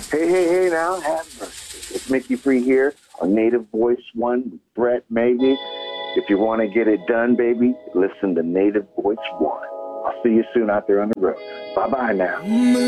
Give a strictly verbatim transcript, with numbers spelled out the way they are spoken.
Hey, hey, hey, now, have mercy. It's Mickey Free here on Native Voice One with Brett, maybe. If you want to get it done, baby, listen to Native Voice One. I'll see you soon out there on the road. Bye-bye now.